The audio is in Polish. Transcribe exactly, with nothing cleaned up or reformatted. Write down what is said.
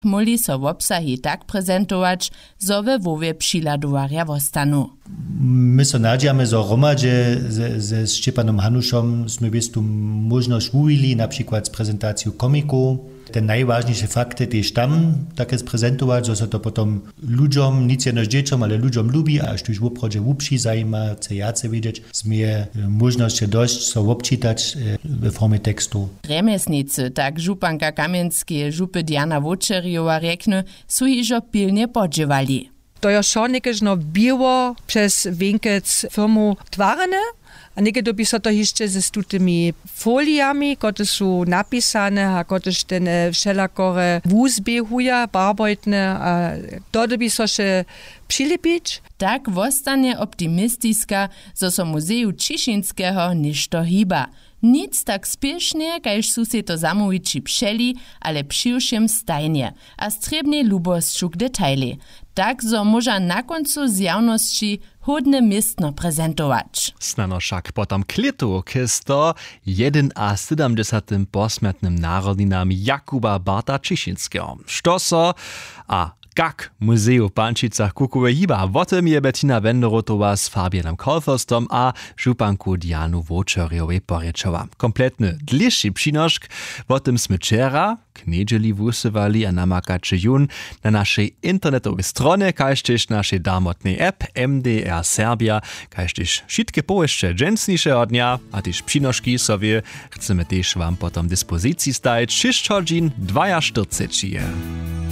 Moli so obsahi tak prezentować, zo we wowie přiladowarja wostanu. My so nadziamy, że romadzie ze, ze Szczepanom Hanuszom sme tu możność ujili, na przykład z prezentacją komiku. Te najważniejsze fakty też tam takie sprezentować, że so to potem ludziom, nic jedno z dzieciom, ale ludziom lubi, a już w obchodzie łupsi zajma, chce jace wiedzieć, sme możność dość so obczytać w formie tekstu. Remesnicy, tak županka Kamienskie župy Diana Wočerjova rekne, su hižo pilnie podziewali. To je šo nekežno bilo przez Winkec firmu twarane, a niekiedy by so to jeszcze ze tymi foliami, które są napisane, a które ten wszelakore wuzbehuja, barbojtne, a to by so się přilepić. Tak wostanie optimistiska, zo so muzeju Ciszynskiego ništo hiba. Nic tak spiesznie, kajż su se to zamówici pšeli, ale přiwšim stajnie, a strebnie lubosću k detaili. Tak zo moža na koncu z javnosti hodne miestno prezentować. Snano však potom klitu, kisto jeden a sedemdziesiątym posmrtnym narodninam Jakuba Barta Ciszynskiego. Što so a kak muzeju w Pančicach kukuje hiba. O tym je Bettina Wenderotowa z Fabianem Kolfostom a županku Dianu Wočerjovej porečova. Kompletny dliższy przynoszk, o tym sme wczera k niedzieli wusywali a namakacze jun na naszej internetowej stronie, kaž tež naszej damotnej app M D R Serbia, kaž tež wszystkie połyszcze dżęsniejszego dnia, a tež przynoszki sobie chcemy tež wam potom dyspozycji stać sześć godzin dwadzieścia cztery.